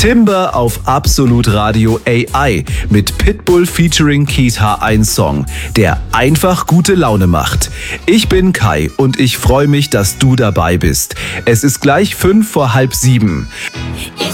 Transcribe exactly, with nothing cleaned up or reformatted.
Timber auf Absolut Radio A I mit Pitbull featuring Keith H eins Song, der einfach gute Laune macht. Ich bin Kai und ich freue mich, dass du dabei bist. Es ist gleich fünf vor halb sieben.